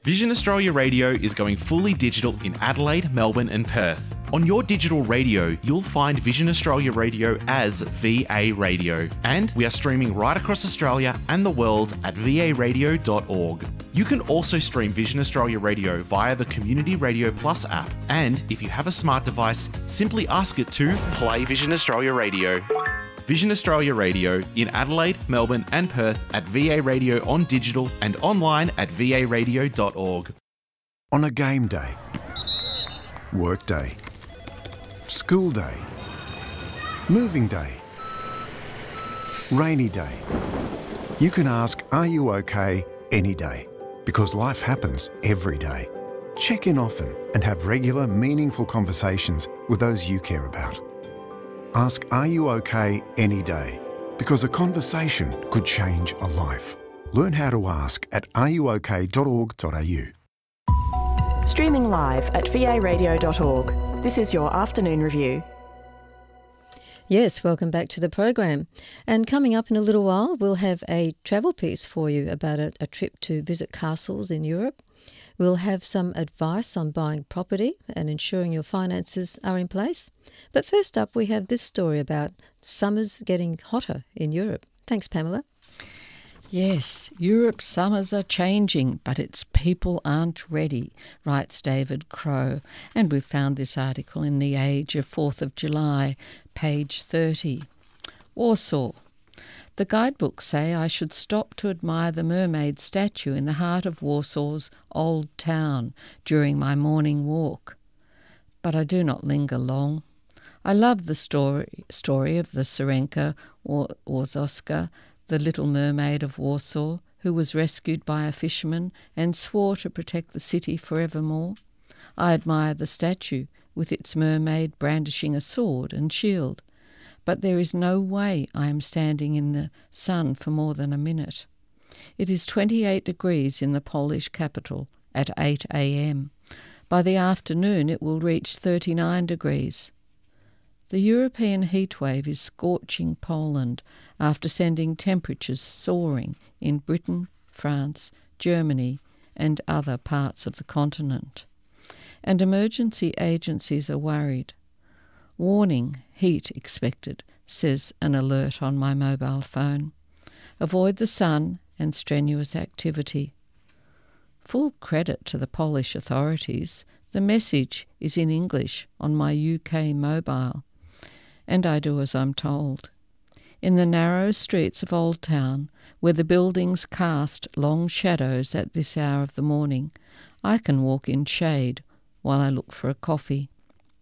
Vision Australia Radio is going fully digital in Adelaide, Melbourne and Perth. On your digital radio, you'll find Vision Australia Radio as VA Radio. And we are streaming right across Australia and the world at varadio.org. You can also stream Vision Australia Radio via the Community Radio Plus app. And if you have a smart device, simply ask it to play Vision Australia Radio. Vision Australia Radio in Adelaide, Melbourne and Perth at VA Radio on digital and online at varadio.org. On a game day, work day, school day, moving day, rainy day, you can ask, "Are you okay?" any day, because life happens every day. Check in often and have regular, meaningful conversations with those you care about. Ask, "Are you okay?" any day, because a conversation could change a life. Learn how to ask at areyouok.org.au. Streaming live at varadio.org. This is your afternoon review. Yes, welcome back to the program. And coming up in a little while, we'll have a travel piece for you about a trip to visit castles in Europe. We'll have some advice on buying property and ensuring your finances are in place. But first up, we have this story about summers getting hotter in Europe. Thanks, Pamela. Yes, Europe's summers are changing, but its people aren't ready, writes David Crow. And we've found this article in The Age of 4th of July, page 30. Warsaw. The guidebooks say I should stop to admire the mermaid statue in the heart of Warsaw's old town during my morning walk. But I do not linger long. I love the story of the Syrenka Warszawska, the little mermaid of Warsaw, who was rescued by a fisherman and swore to protect the city forevermore. I admire the statue with its mermaid brandishing a sword and shield. But there is no way I am standing in the sun for more than a minute. It is 28 degrees in the Polish capital at 8 a.m. By the afternoon it will reach 39 degrees. The European heatwave is scorching Poland after sending temperatures soaring in Britain, France, Germany and other parts of the continent. And emergency agencies are worried. Warning, heat expected, says an alert on my mobile phone. Avoid the sun and strenuous activity. Full credit to the Polish authorities. The message is in English on my UK mobile. And I do as I'm told. In the narrow streets of Old Town, where the buildings cast long shadows at this hour of the morning, I can walk in shade while I look for a coffee.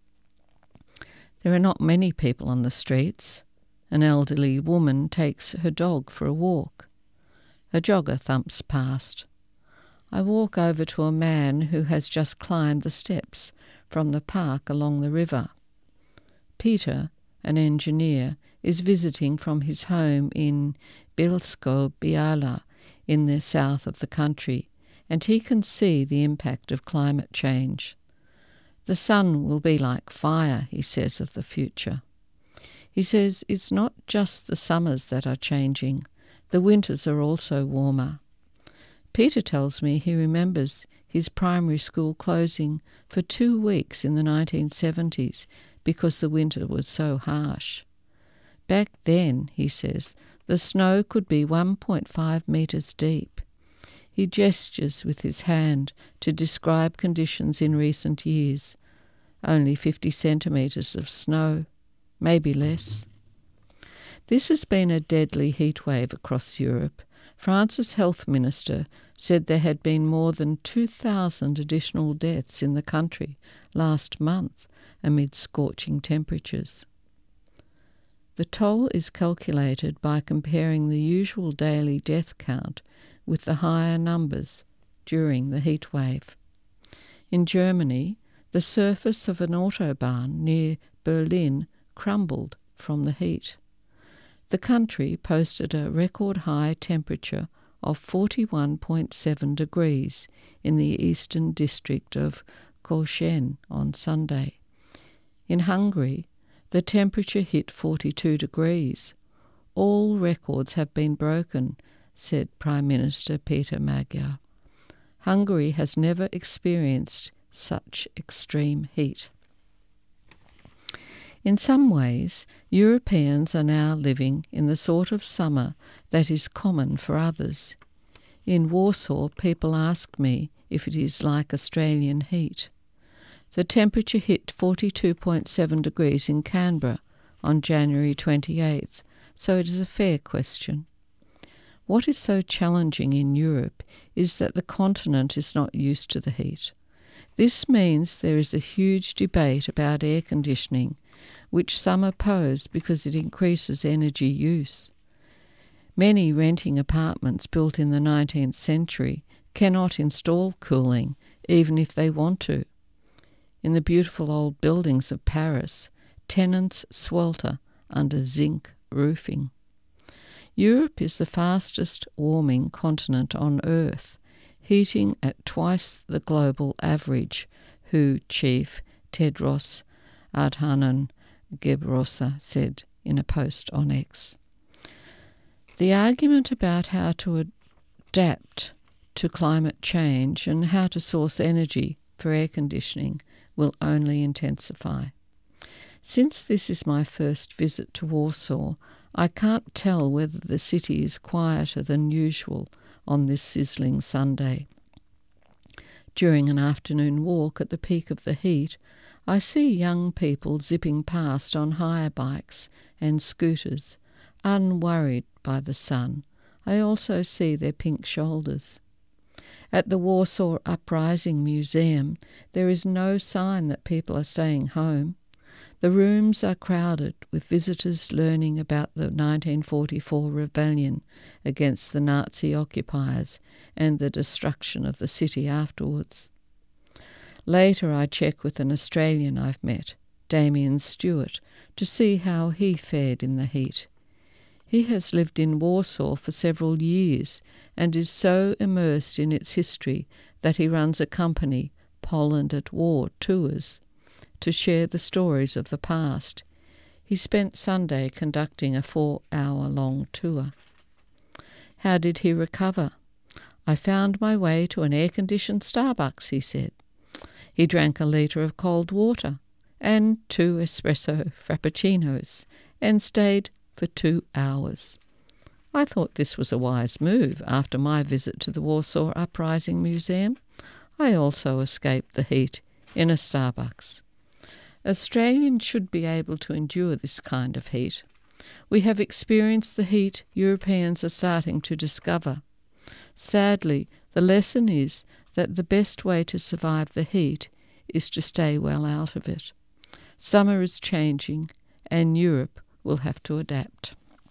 There are not many people on the streets. An elderly woman takes her dog for a walk. A jogger thumps past. I walk over to a man who has just climbed the steps from the park along the river. Peter, an engineer, is visiting from his home in Bielsko-Biała in the south of the country, and he can see the impact of climate change. The sun will be like fire, he says of the future. He says it's not just the summers that are changing, the winters are also warmer. Peter tells me he remembers his primary school closing for 2 weeks in the 1970s because the winter was so harsh. Back then, he says, the snow could be 1.5 metres deep. He gestures with his hand to describe conditions in recent years. Only 50 centimetres of snow, maybe less. This has been a deadly heatwave across Europe. France's health minister said there had been more than 2,000 additional deaths in the country last month amid scorching temperatures. The toll is calculated by comparing the usual daily death count with the higher numbers during the heatwave. In Germany, the surface of an autobahn near Berlin crumbled from the heat. The country posted a record-high temperature of 41.7 degrees in the eastern district of Kőszeg on Sunday. In Hungary, the temperature hit 42 degrees. All records have been broken, said Prime Minister Peter Magyar. Hungary has never experienced such extreme heat. In some ways, Europeans are now living in the sort of summer that is common for others. In Warsaw, people ask me if it is like Australian heat. The temperature hit 42.7 degrees in Canberra on January 28th, so it is a fair question. What is so challenging in Europe is that the continent is not used to the heat. This means there is a huge debate about air conditioning, which some oppose because it increases energy use. Many renting apartments built in the 19th century cannot install cooling, even if they want to. In the beautiful old buildings of Paris, tenants swelter under zinc roofing. Europe is the fastest warming continent on Earth, heating at twice the global average, WHO chief Tedros Adhanom Ghebreyesus said in a post on X. The argument about how to adapt to climate change and how to source energy for air conditioning will only intensify. Since this is my first visit to Warsaw, I can't tell whether the city is quieter than usual on this sizzling Sunday. During an afternoon walk at the peak of the heat, I see young people zipping past on hire bikes and scooters, unworried by the sun. I also see their pink shoulders. At the Warsaw Uprising Museum, there is no sign that people are staying home. The rooms are crowded with visitors learning about the 1944 rebellion against the Nazi occupiers and the destruction of the city afterwards. Later I check with an Australian I've met, Damien Stewart, to see how he fared in the heat. He has lived in Warsaw for several years and is so immersed in its history that he runs a company, Poland at War Tours, to share the stories of the past. He spent Sunday conducting a 4-hour-long tour. How did he recover? I found my way to an air-conditioned Starbucks, he said. He drank a litre of cold water and 2 espresso frappuccinos and stayed for 2 hours. I thought this was a wise move after my visit to the Warsaw Uprising Museum. I also escaped the heat in a Starbucks. Australians should be able to endure this kind of heat. We have experienced the heat Europeans are starting to discover. Sadly, the lesson is that the best way to survive the heat is to stay well out of it. Summer is changing and Europe will have to adapt.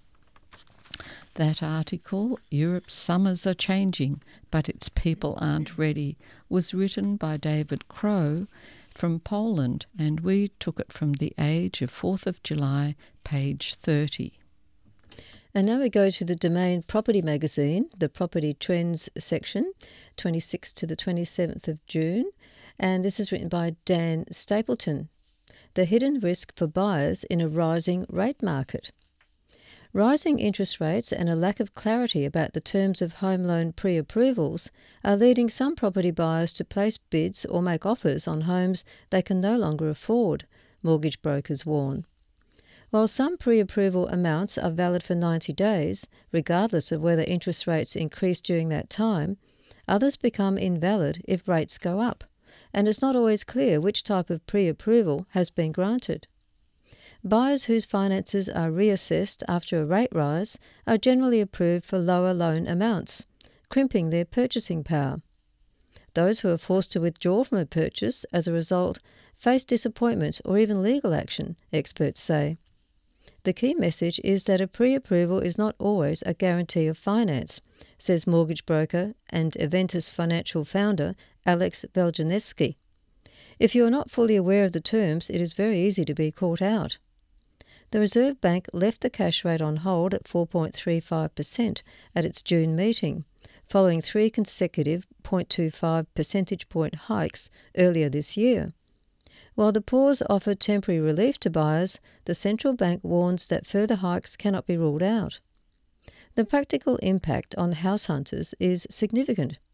That article, Europe's Summers Are Changing, but Its People Aren't Ready, was written by David Crow from Poland, and we took it from The Age of 4th of July, page 30. And now we go to the Domain Property Magazine, the Property Trends section, 26th to the 27th of June, and this is written by Dan Stapleton. The Hidden Risk for Buyers in a Rising Rate Market. Rising interest rates and a lack of clarity about the terms of home loan pre-approvals are leading some property buyers to place bids or make offers on homes they can no longer afford, mortgage brokers warn. While some pre-approval amounts are valid for 90 days, regardless of whether interest rates increase during that time, others become invalid if rates go up, and it's not always clear which type of pre-approval has been granted. Buyers whose finances are reassessed after a rate rise are generally approved for lower loan amounts, crimping their purchasing power. Those who are forced to withdraw from a purchase as a result face disappointment or even legal action, experts say. The key message is that a pre-approval is not always a guarantee of finance, says mortgage broker and Aventus Financial founder Alex Veljaneski. If you are not fully aware of the terms, it is very easy to be caught out. The Reserve Bank left the cash rate on hold at 4.35% at its June meeting, following 3 consecutive 0.25 percentage point hikes earlier this year. While the pause offered temporary relief to buyers, the central bank warns that further hikes cannot be ruled out. The practical impact on house hunters is significant.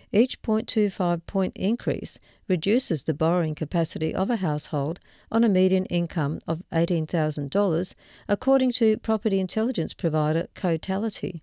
Each 0.25-point increase reduces the borrowing capacity of a household on a median income of $18,000, according to property intelligence provider Cotality.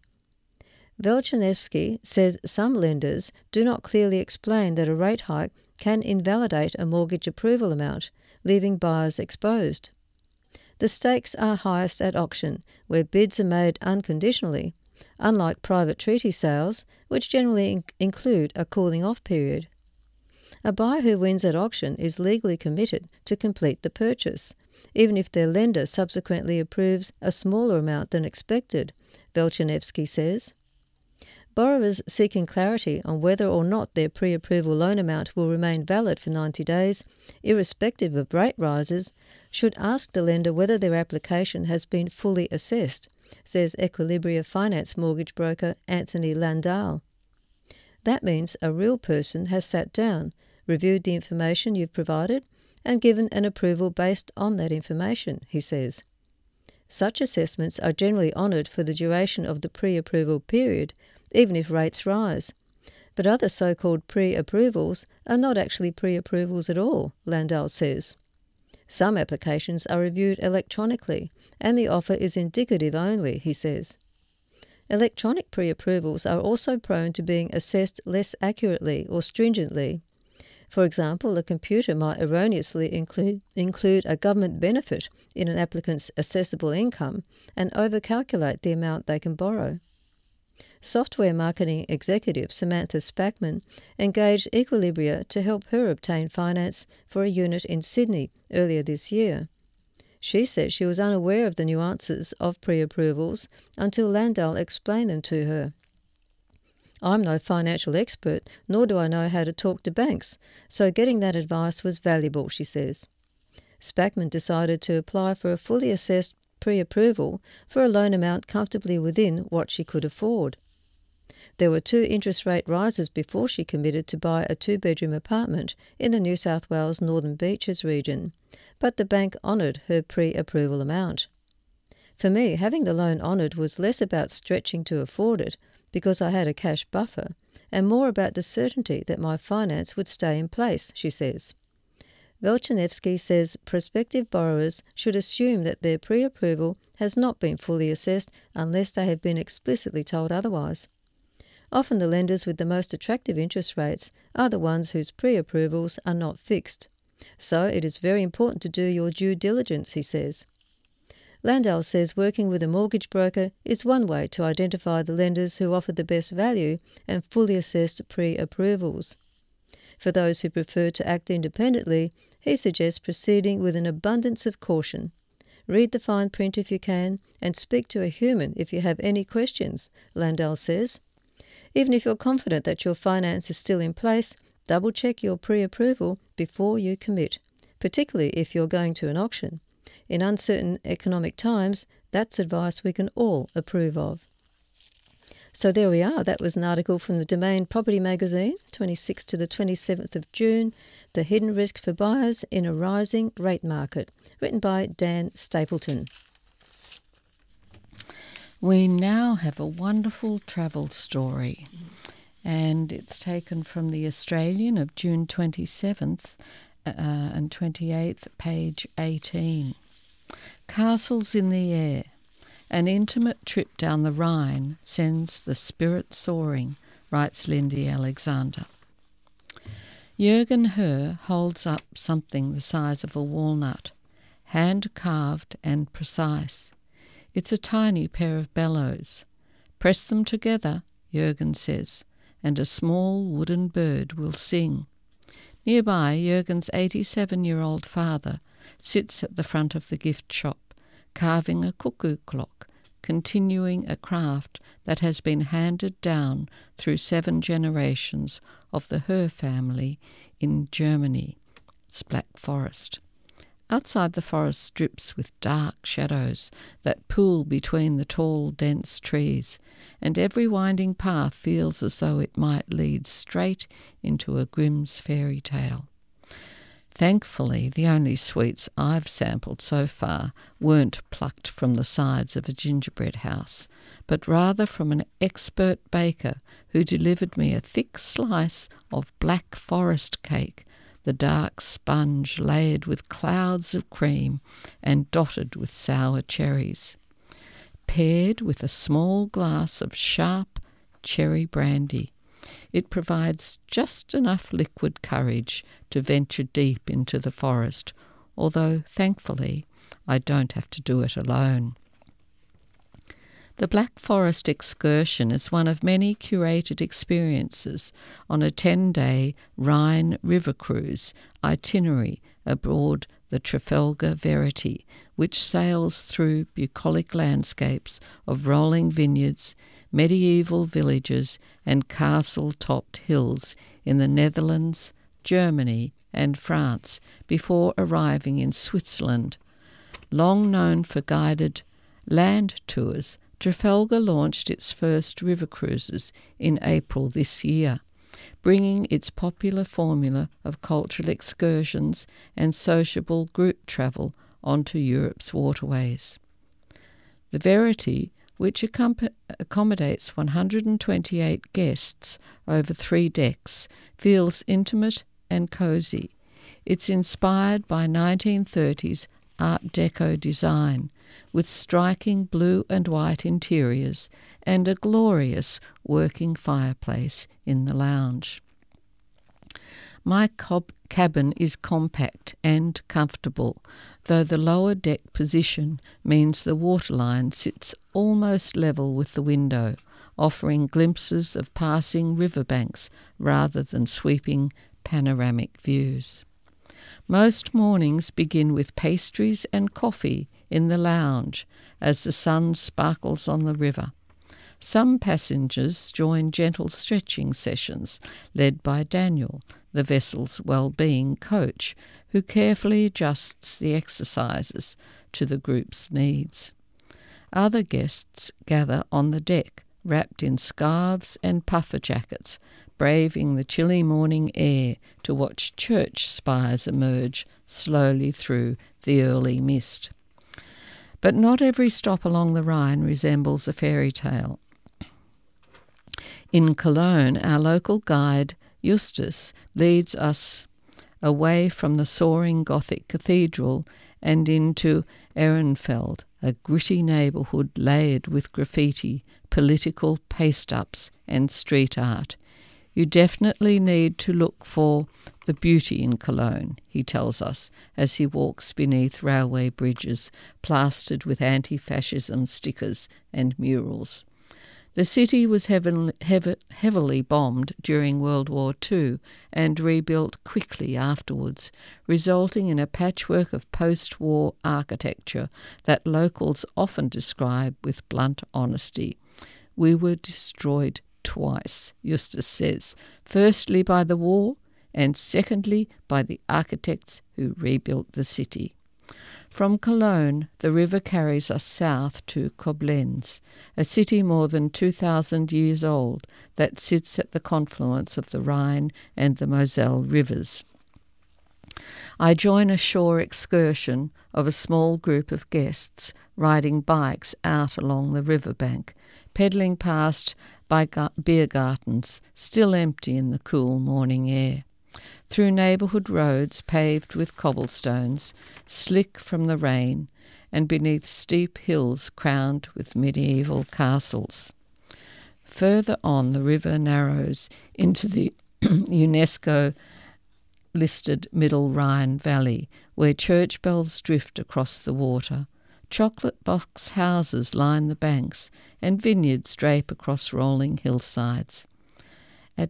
Velchanevsky says some lenders do not clearly explain that a rate hike can invalidate a mortgage approval amount, leaving buyers exposed. The stakes are highest at auction, where bids are made unconditionally, unlike private treaty sales, which generally include a cooling-off period. A buyer who wins at auction is legally committed to complete the purchase, even if their lender subsequently approves a smaller amount than expected, Velchanevsky says. Borrowers seeking clarity on whether or not their pre-approval loan amount will remain valid for 90 days, irrespective of rate rises, should ask the lender whether their application has been fully assessed, says Equilibria finance mortgage broker Anthony Landau. That means a real person has sat down, reviewed the information you've provided, and given an approval based on that information, he says. Such assessments are generally honoured for the duration of the pre-approval period, even if rates rise. But other so-called pre-approvals are not actually pre-approvals at all, Landau says. Some applications are reviewed electronically, and the offer is indicative only, he says. Electronic pre-approvals are also prone to being assessed less accurately or stringently. For example, a computer might erroneously include a government benefit in an applicant's assessable income and overcalculate the amount they can borrow. Software marketing executive Samantha Spackman engaged Equilibria to help her obtain finance for a unit in Sydney earlier this year. She said she was unaware of the nuances of pre-approvals until Landau explained them to her. I'm no financial expert, nor do I know how to talk to banks, so getting that advice was valuable, she says. Spackman decided to apply for a fully assessed pre-approval for a loan amount comfortably within what she could afford. There were 2 interest rate rises before she committed to buy a 2-bedroom apartment in the New South Wales Northern Beaches region, but the bank honoured her pre-approval amount. For me, having the loan honoured was less about stretching to afford it, because I had a cash buffer, and more about the certainty that my finance would stay in place, she says. Velchanevsky says prospective borrowers should assume that their pre-approval has not been fully assessed unless they have been explicitly told otherwise. Often the lenders with the most attractive interest rates are the ones whose pre-approvals are not fixed. So it is very important to do your due diligence, he says. Landau says working with a mortgage broker is one way to identify the lenders who offer the best value and fully assessed pre-approvals. For those who prefer to act independently, he suggests proceeding with an abundance of caution. Read the fine print if you can, and speak to a human if you have any questions, Landau says. Even if you're confident that your finance is still in place, double-check your pre-approval before you commit, particularly if you're going to an auction. In uncertain economic times, that's advice we can all approve of. So there we are. That was an article from the Domain Property Magazine, 26th to the 27th of June, The Hidden Risk for Buyers in a Rising Rate Market, written by Dan Stapleton. We now have a wonderful travel story, and it's taken from The Australian of June 27th and 28th, page 18. Castles in the air. An intimate trip down the Rhine sends the spirit soaring, writes Lindy Alexander. Jürgen Herr holds up something the size of a walnut, hand-carved and precise. It's a tiny pair of bellows. Press them together, Jürgen says, and a small wooden bird will sing. Nearby, Jürgen's 87-year-old father sits at the front of the gift shop, carving a cuckoo clock, continuing a craft that has been handed down through 7 generations of the Herr family in Germany. It's Black Forest. Outside, the forest drips with dark shadows that pool between the tall, dense trees, and every winding path feels as though it might lead straight into a Grimm's fairy tale. Thankfully, the only sweets I've sampled so far weren't plucked from the sides of a gingerbread house, but rather from an expert baker who delivered me a thick slice of Black Forest cake, the dark sponge layered with clouds of cream and dotted with sour cherries, paired with a small glass of sharp cherry brandy. It provides just enough liquid courage to venture deep into the forest, although, thankfully, I don't have to do it alone. The Black Forest excursion is one of many curated experiences on a 10-day Rhine River cruise itinerary aboard the Trafalgar Verity, which sails through bucolic landscapes of rolling vineyards, medieval villages and castle-topped hills in the Netherlands, Germany and France before arriving in Switzerland. Long known for guided land tours, Trafalgar launched its first river cruises in April this year, bringing its popular formula of cultural excursions and sociable group travel onto Europe's waterways. The Verity, which accommodates 128 guests over 3 decks, feels intimate and cosy. It's inspired by 1930s Art Deco design, with striking blue and white interiors and a glorious working fireplace in the lounge. My cabin is compact and comfortable, though the lower deck position means the waterline sits almost level with the window, offering glimpses of passing riverbanks rather than sweeping panoramic views. Most mornings begin with pastries and coffee in the lounge as the sun sparkles on the river. Some passengers join gentle stretching sessions led by Daniel, the vessel's well-being coach, who carefully adjusts the exercises to the group's needs. Other guests gather on the deck, wrapped in scarves and puffer jackets, braving the chilly morning air to watch church spires emerge slowly through the early mist. But not every stop along the Rhine resembles a fairy tale. In Cologne, our local guide, Justus, leads us away from the soaring Gothic cathedral and into Ehrenfeld, a gritty neighbourhood layered with graffiti, political paste-ups and street art. You definitely need to look for the beauty in Cologne, he tells us, as he walks beneath railway bridges plastered with anti-fascism stickers and murals. The city was heavily bombed during World War II and rebuilt quickly afterwards, resulting in a patchwork of post-war architecture that locals often describe with blunt honesty. We were destroyed twice, Justus says, firstly by the war and secondly by the architects who rebuilt the city. From Cologne, the river carries us south to Koblenz, a city more than 2,000 years old that sits at the confluence of the Rhine and the Moselle rivers. I join a shore excursion of a small group of guests riding bikes out along the riverbank, pedalling past by beer gardens, still empty in the cool morning air. Through neighbourhood roads paved with cobblestones, slick from the rain, and beneath steep hills crowned with medieval castles. Further on, the river narrows into the UNESCO-listed Middle Rhine Valley, where church bells drift across the water. Chocolate box houses line the banks, and vineyards drape across rolling hillsides. At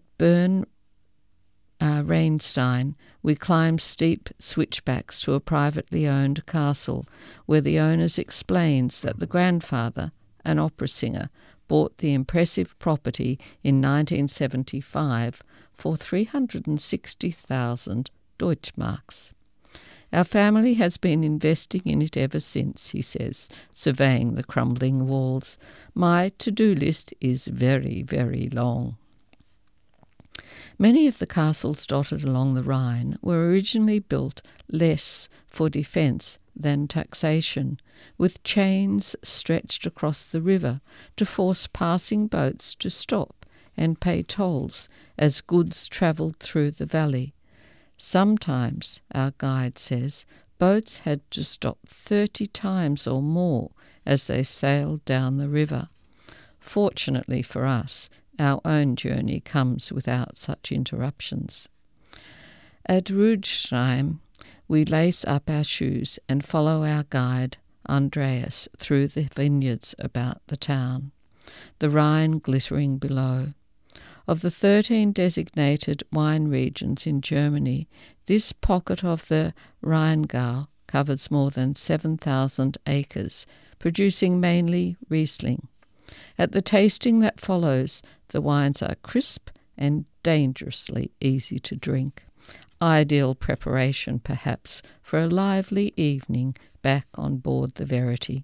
Rheinstein, we climb steep switchbacks to a privately owned castle, where the owners explains that the grandfather, an opera singer, bought the impressive property in 1975 for 360,000 Deutschmarks. Our family has been investing in it ever since, he says, surveying the crumbling walls. My to-do list is very, very long. Many of the castles dotted along the Rhine were originally built less for defence than taxation, with chains stretched across the river to force passing boats to stop and pay tolls as goods travelled through the valley. Sometimes, our guide says, boats had to stop 30 times or more as they sailed down the river. Fortunately for us, our own journey comes without such interruptions. At Rudesheim, we lace up our shoes and follow our guide, Andreas, through the vineyards about the town, the Rhine glittering below. Of the 13 designated wine regions in Germany, this pocket of the Rheingau covers more than 7,000 acres, producing mainly Riesling. At the tasting that follows, the wines are crisp and dangerously easy to drink. Ideal preparation, perhaps, for a lively evening back on board the Verity.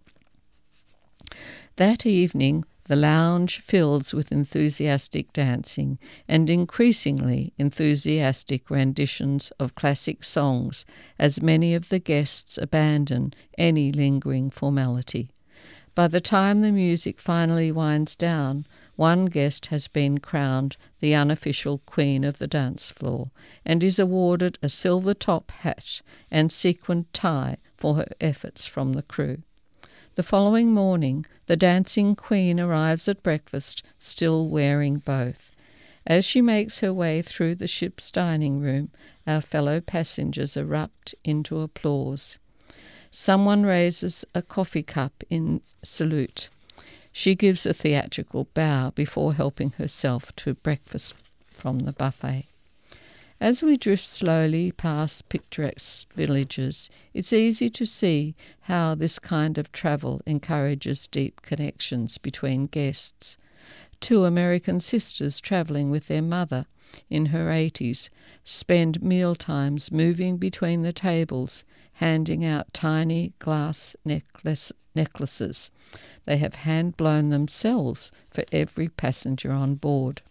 That evening, the lounge fills with enthusiastic dancing and increasingly enthusiastic renditions of classic songs as many of the guests abandon any lingering formality. By the time the music finally winds down, one guest has been crowned the unofficial queen of the dance floor and is awarded a silver top hat and sequined tie for her efforts from the crew. The following morning, the dancing queen arrives at breakfast, still wearing both. As she makes her way through the ship's dining room, our fellow passengers erupt into applause. Someone raises a coffee cup in salute. She gives a theatrical bow before helping herself to breakfast from the buffet. As we drift slowly past picturesque villages, it's easy to see how this kind of travel encourages deep connections between guests. 2 American sisters travelling with their mother, in her 80s, spend meal times moving between the tables, handing out tiny glass necklaces. They have hand-blown themselves for every passenger on board.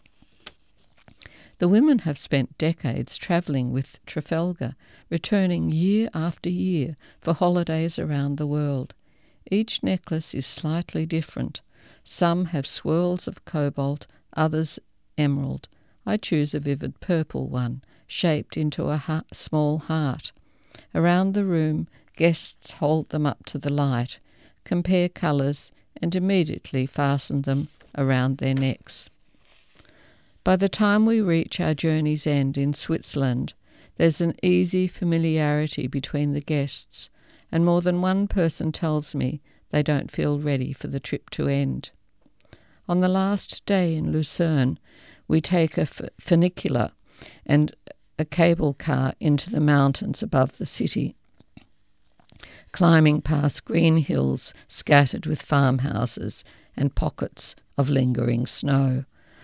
The women have spent decades travelling with Trafalgar, returning year after year for holidays around the world. Each necklace is slightly different. Some have swirls of cobalt, others emerald. I choose a vivid purple one, shaped into a small heart. Around the room, guests hold them up to the light, compare colours, and immediately fasten them around their necks. By the time we reach our journey's end in Switzerland, there's an easy familiarity between the guests, and more than one person tells me they don't feel ready for the trip to end. On the last day in Lucerne, we take a funicular and a cable car into the mountains above the city, climbing past green hills scattered with farmhouses and pockets of lingering snow.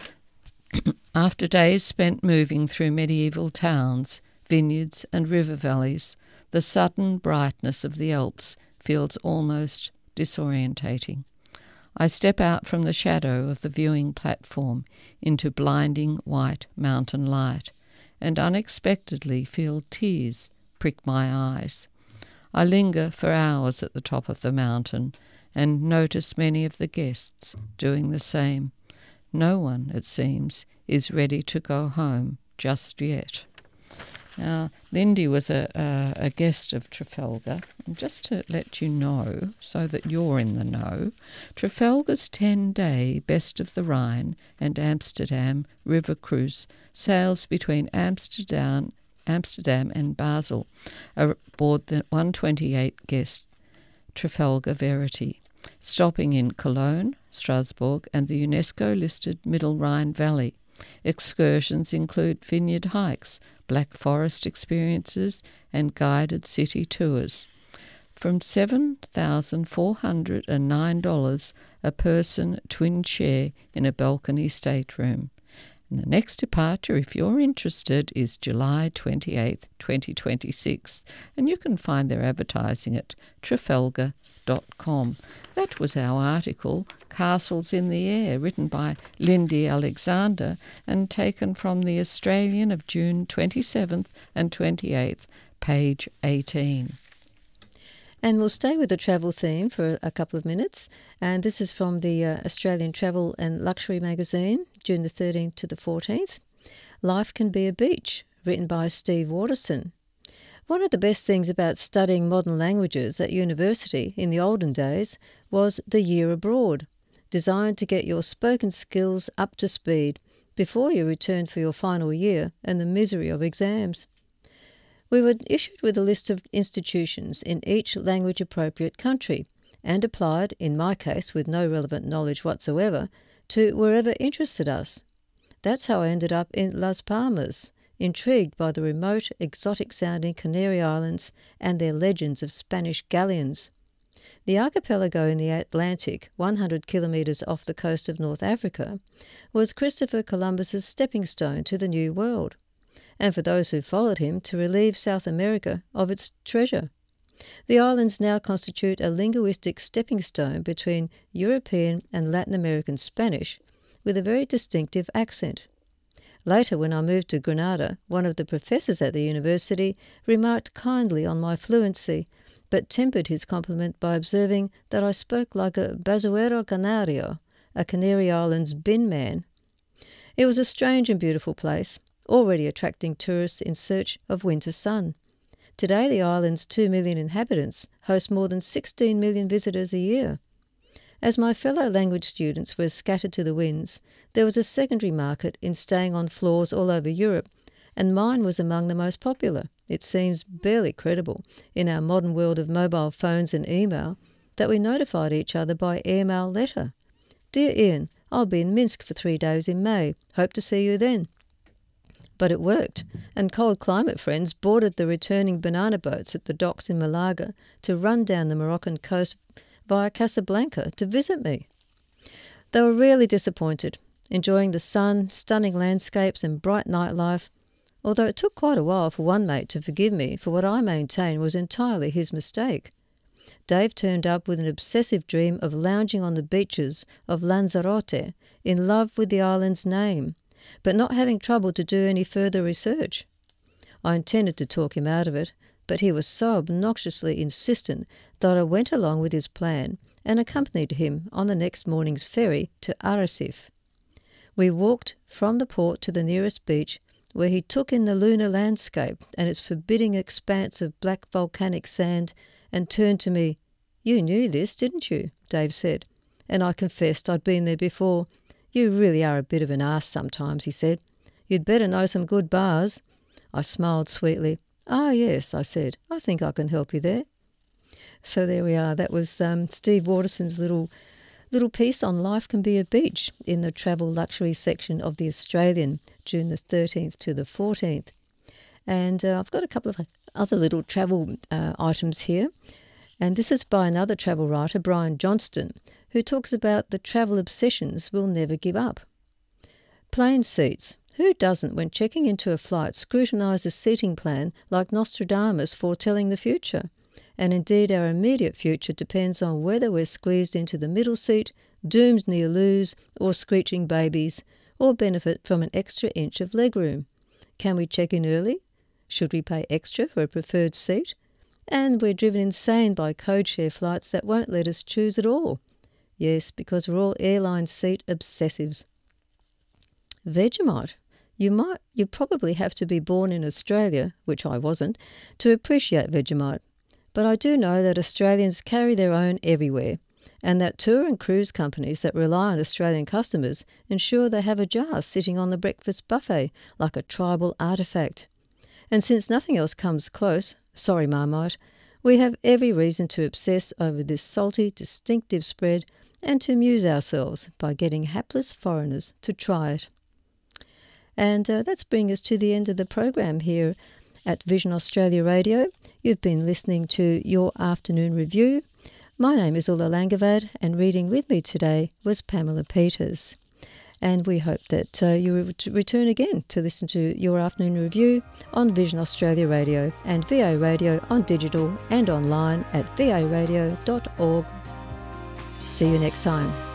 After days spent moving through medieval towns, vineyards and river valleys, the sudden brightness of the Alps feels almost disorientating. I step out from the shadow of the viewing platform into blinding white mountain light and unexpectedly feel tears prick my eyes. I linger for hours at the top of the mountain and notice many of the guests doing the same. No one, it seems, is ready to go home just yet. Now, Lindy was a guest of Trafalgar. And just to let you know, so that you're in the know, Trafalgar's 10-day Best of the Rhine and Amsterdam river cruise sails between Amsterdam and Basel aboard the 128-guest Trafalgar Verity, stopping in Cologne, Strasbourg and the UNESCO-listed Middle Rhine Valley. Excursions include vineyard hikes, Black Forest experiences and guided city tours. From $7,409 a person twin chair in a balcony stateroom. And the next departure, if you're interested, is July 28th, 2026, and you can find their advertising at trafalgar.com. That was our article, Castles in the Air, written by Lindy Alexander and taken from the Australian of June 27th and 28th, page 18. And we'll stay with the travel theme for a couple of minutes. And this is from the Australian Travel and Luxury magazine, June the 13th to the 14th. Life Can Be a Beach, written by Steve Waterson. One of the best things about studying modern languages at university in the olden days was the year abroad, designed to get your spoken skills up to speed before you returned for your final year and the misery of exams. We were issued with a list of institutions in each language-appropriate country and applied, in my case with no relevant knowledge whatsoever, to wherever interested us. That's how I ended up in Las Palmas, intrigued by the remote, exotic-sounding Canary Islands and their legends of Spanish galleons. The archipelago in the Atlantic, 100 kilometres off the coast of North Africa, was Christopher Columbus's stepping stone to the New World, and for those who followed him, to relieve South America of its treasure. The islands now constitute a linguistic stepping stone between European and Latin American Spanish, with a very distinctive accent. Later, when I moved to Granada, one of the professors at the university remarked kindly on my fluency, but tempered his compliment by observing that I spoke like a bazuero canario, a Canary Islands bin man. It was a strange and beautiful place, already attracting tourists in search of winter sun. Today, the island's 2 million inhabitants host more than 16 million visitors a year. As my fellow language students were scattered to the winds, there was a secondary market in staying on floors all over Europe, and mine was among the most popular. It seems barely credible, in our modern world of mobile phones and email, that we notified each other by airmail letter. Dear Ian, I'll be in Minsk for 3 days in May. Hope to see you then. But it worked, and cold climate friends boarded the returning banana boats at the docks in Malaga to run down the Moroccan coast via Casablanca to visit me. They were rarely disappointed, enjoying the sun, stunning landscapes and bright nightlife, although it took quite a while for one mate to forgive me for what I maintain was entirely his mistake. Dave turned up with an obsessive dream of lounging on the beaches of Lanzarote, in love with the island's name, but not having trouble to do any further research. I intended to talk him out of it, but he was so obnoxiously insistent that I went along with his plan and accompanied him on the next morning's ferry to Arrecife. We walked from the port to the nearest beach, where he took in the lunar landscape and its forbidding expanse of black volcanic sand, and turned to me. "You knew this, didn't you?" Dave said, and I confessed I'd been there before. "You really are a bit of an arse sometimes," he said. "You'd better know some good bars." I smiled sweetly. "Ah, yes," I said. "I think I can help you there." So there we are. That was Steve Waterson's little piece on Life Can Be a Beach in the travel luxury section of the Australian, June the 13th to the 14th. And I've got a couple of other little travel items here. And this is by another travel writer, Brian Johnston, who talks about the travel obsessions we'll never give up. Plane seats. Who doesn't, when checking into a flight, scrutinise the seating plan like Nostradamus foretelling the future? And indeed our immediate future depends on whether we're squeezed into the middle seat, doomed near lose, or screeching babies, or benefit from an extra inch of legroom. Can we check in early? Should we pay extra for a preferred seat? And we're driven insane by code-share flights that won't let us choose at all. Yes, because we're all airline seat obsessives. Vegemite. You probably have to be born in Australia, which I wasn't, to appreciate Vegemite. But I do know that Australians carry their own everywhere, and that tour and cruise companies that rely on Australian customers ensure they have a jar sitting on the breakfast buffet like a tribal artefact. And since nothing else comes close, sorry Marmite, we have every reason to obsess over this salty, distinctive spread and to amuse ourselves by getting hapless foreigners to try it. And that's bringing us to the end of the program here at Vision Australia Radio. You've been listening to Your Afternoon Review. My name is Ulla Langavad, and reading with me today was Pamela Peters. And we hope that you will return again to listen to Your Afternoon Review on Vision Australia Radio and VA Radio on digital and online at varadio.org. See you next time.